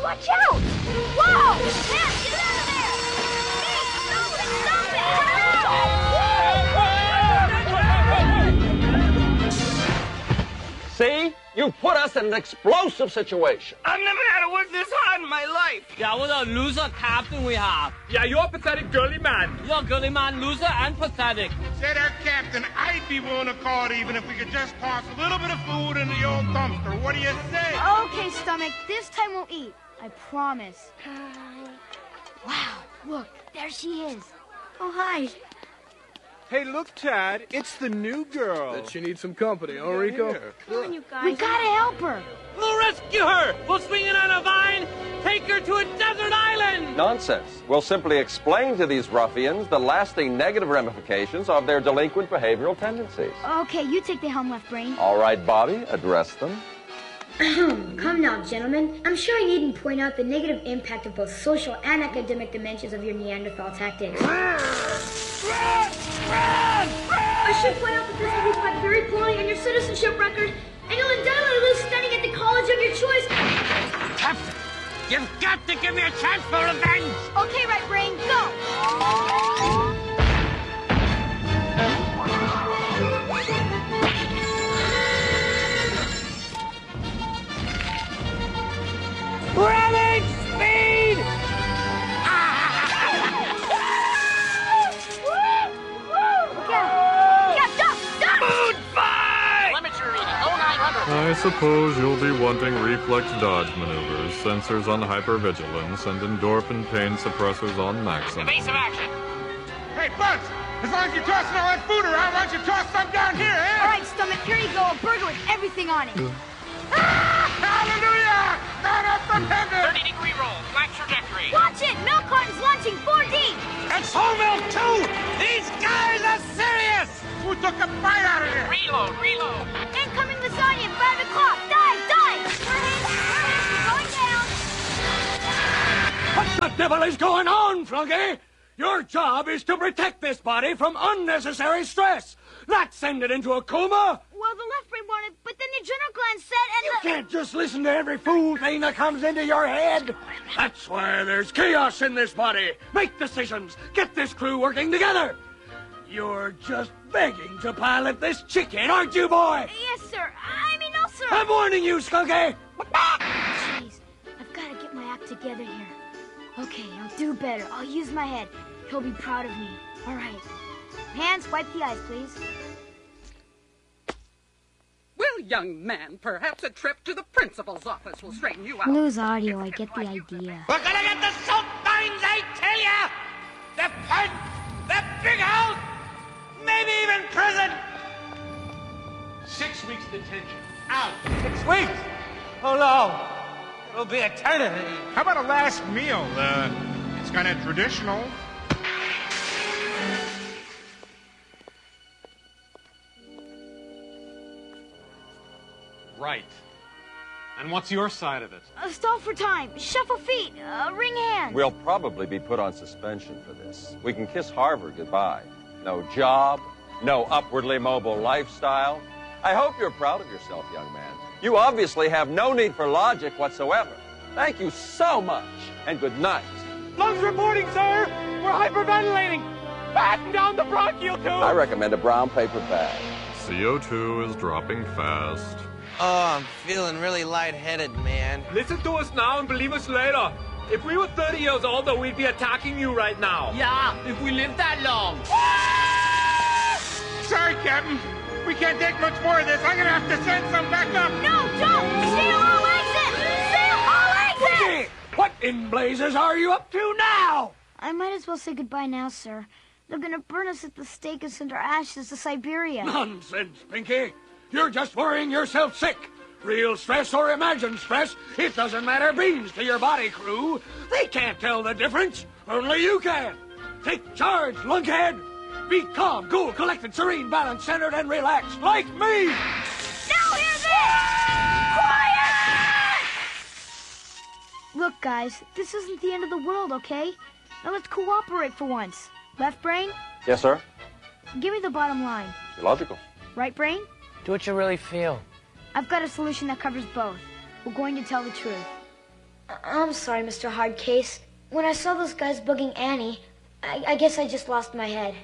Watch out! Whoa! Man, get out of there! Hey, stop it! See? You put us in an explosive situation. I've never had to work this hard in my life. Yeah, what a loser captain we have. Yeah, you're a pathetic girly man. You're a girly man, loser, and pathetic. Say there, Captain, I'd be willing to call it even if we could just toss a little bit of food in the old dumpster. What do you say? Okay, Stomach, this time we'll eat. I promise. Wow, look, there she is. Oh, hi. Hey, look, Tad, it's the new girl. Bet she needs some company, huh, Rico? Come on, you guys. We gotta help her. We'll rescue her. We'll swing it on a vine, take her to a desert island. Nonsense. We'll simply explain to these ruffians the lasting negative ramifications of their delinquent behavioral tendencies. Okay, you take the helm, Left Brain. All right, Bobby, address them. Come now, gentlemen. I'm sure I needn't point out the negative impact of both social and academic dimensions of your Neanderthal tactics. I should point out that this will reflect very poorly on your citizenship record, and you'll undoubtedly lose studying at the college of your choice. Captain, you've got to give me a chance for revenge. Okay, Right Brain, go. Ramming speed! Moon fight! Telemetry reading 0900. I suppose you'll be wanting reflex dodge maneuvers, sensors on hypervigilance, and endorphin pain suppressors on maximum. Evasive action. Hey, Bugs, as long as you're tossing all that food around, why don't you toss some down here, eh? All right, Stomach, here you go. A burger with everything on it. Hallelujah! Not up the heaven! 30-degree roll. Flat trajectory. Watch it! Milk carton's launching 4D! It's whole milk too! These guys are serious! Who took a bite out of here? Reload, reload. Incoming lasagna, 5 o'clock! Dive, dive! Going down! What the devil is going on, Flunky? Your job is to protect this body from unnecessary stress, not send it into a coma. Well, the Left Brain wanted, but then the adrenal gland said, and You can't just listen to every fool thing that comes into your head. That's why there's chaos in this body. Make decisions. Get this crew working together. You're just begging to pilot this chicken, aren't you, boy? Yes, sir. I mean, no, sir. I'm warning you, Skunky. Jeez, I've got to get my act together here. Okay, I'll do better. I'll use my head. He'll be proud of me. All right. Hands, wipe the eyes, please. Well, young man, perhaps a trip to the principal's office will straighten you out. Lose audio, I get the idea. We're gonna get the soap mines, I tell ya! The pen, the big house, maybe even prison! 6 weeks detention. Out. 6 weeks? Oh no, it'll be eternity. How about a last meal? It's kind of traditional. Right. And what's your side of it? Stall for time. Shuffle feet. Ring hands. We'll probably be put on suspension for this. We can kiss Harvard goodbye. No job, no upwardly mobile lifestyle. I hope you're proud of yourself, young man. You obviously have no need for logic whatsoever. Thank you so much, and good night. Lungs reporting, sir! We're hyperventilating! Batten down the bronchial tube! I recommend a brown paper bag. CO2 is dropping fast. Oh, I'm feeling really lightheaded, man. Listen to us now and believe us later. If we were 30 years older, we'd be attacking you right now. Yeah, if we live that long. Sorry, Captain. We can't take much more of this. I'm gonna have to send some back up. No, don't! Seal all exits! Seal all exits! What in blazes are you up to now? I might as well say goodbye now, sir. They're gonna burn us at the stake and send our ashes to Siberia. Nonsense, Pinky. You're just worrying yourself sick. Real stress or imagined stress, it doesn't matter beans to your body crew. They can't tell the difference. Only you can. Take charge, lunkhead. Be calm, cool, collected, serene, balanced, centered, and relaxed, like me. Now hear this! Quiet! Look, guys, this isn't the end of the world, okay? Now let's cooperate for once. Left Brain, Yes, sir? give me the bottom line. You're logical. Right Brain, Do what you really feel. I've got a solution that covers both. We're going to tell the truth. I'm sorry, Mr. Hardcase. When I saw those guys bugging Annie, I guess I just lost my head.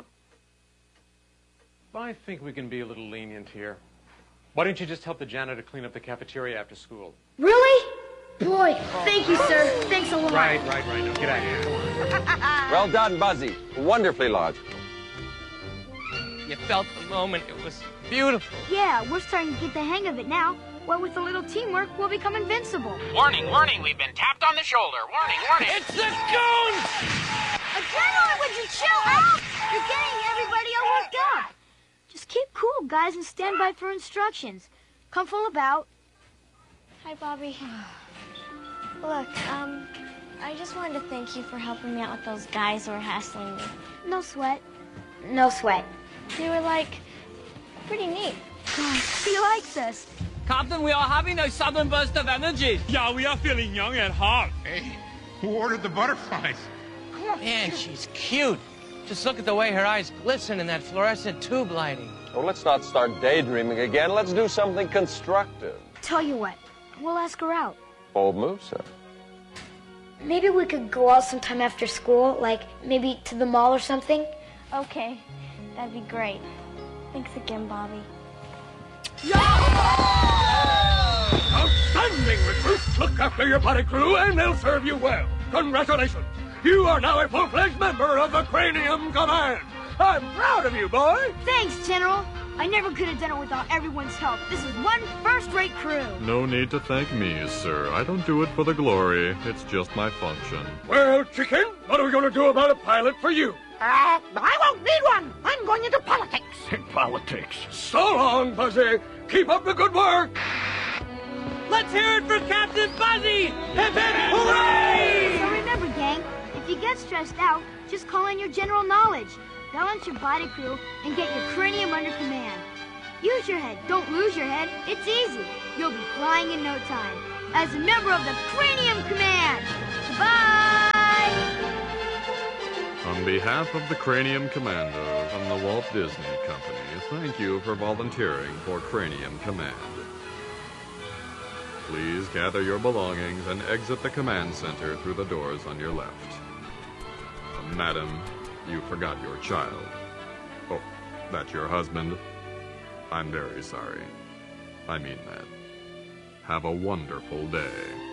I think we can be a little lenient here. Why don't you just help the janitor clean up the cafeteria after school? Really? Boy, thank you, sir. Thanks a lot. Right. Now get out of here. Come on. Well done, Buzzy. Wonderfully logical. You felt the moment. It was beautiful. Yeah, we're starting to get the hang of it now. Well, with a little teamwork, we'll become invincible. Warning, warning, we've been tapped on the shoulder. Warning, warning. It's the goons! Adrenaline, would you chill out? You're getting everybody all worked up. Just keep cool, guys, and stand by for instructions. Come full about. Hi, Bobby. Look, I just wanted to thank you for helping me out with those guys who were hassling me. No sweat. No sweat. They were, like, pretty neat. Gosh, he likes us. Captain, we are having a sudden burst of energy. Yeah, we are feeling young and hot. Hey, who ordered the butterflies? Man, she's cute. Just look at the way her eyes glisten in that fluorescent tube lighting. Well, let's not start daydreaming again. Let's do something constructive. Tell you what, we'll ask her out. Bold move, sir. Maybe we could go out sometime after school, like maybe to the mall or something. Okay, that'd be great. Thanks again, Bobby. Outstanding, recruits! Look after your body crew and they'll serve you well. Congratulations! You are now a full-fledged member of the Cranium Command. I'm proud of you, boy. Thanks, General. I never could have done it without everyone's help. This is one first-rate crew. No need to thank me, sir. I don't do it for the glory. It's just my function. Well, Chicken, what are we going to do about a pilot for you? I won't need one. I'm going into politics. In politics. So long, Buzzy. Keep up the good work. Let's hear it for Captain Buzzy! Hip, hip, hooray! So remember, gang, if you get stressed out, just call in your general knowledge. Balance your body crew and get your cranium under command. Use your head, don't lose your head. It's easy. You'll be flying in no time. As a member of the Cranium Command. Goodbye! On behalf of the Cranium Commandos and the Walt Disney Company, thank you for volunteering for Cranium Command. Please gather your belongings and exit the command center through the doors on your left. Madam, you forgot your child. Oh, that's your husband? I'm very sorry. I mean that. Have a wonderful day.